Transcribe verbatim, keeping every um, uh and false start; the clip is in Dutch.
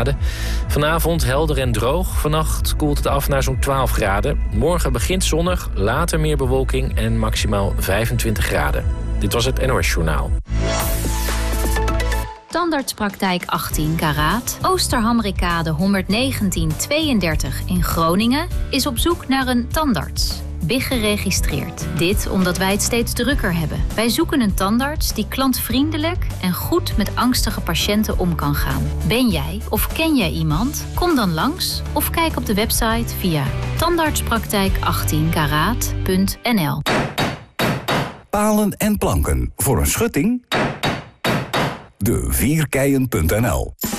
graden. Vanavond helder en droog. Vannacht koelt het af naar zo'n twaalf graden. Morgen begint zonnig, later meer bewolking en maximaal vijfentwintig graden. Dit was het N O S Journaal. Tandartspraktijk achttien karaat, Oosterhamricade honderdnegentien tweeëndertig in Groningen is op zoek naar een tandarts. B I G geregistreerd. Dit omdat wij het steeds drukker hebben. Wij zoeken een tandarts die klantvriendelijk en goed met angstige patiënten om kan gaan. Ben jij of ken jij iemand? Kom dan langs of kijk op de website via tandartspraktijk achttien karaat punt n l. Palen en planken voor een schutting? de vierkeien punt n l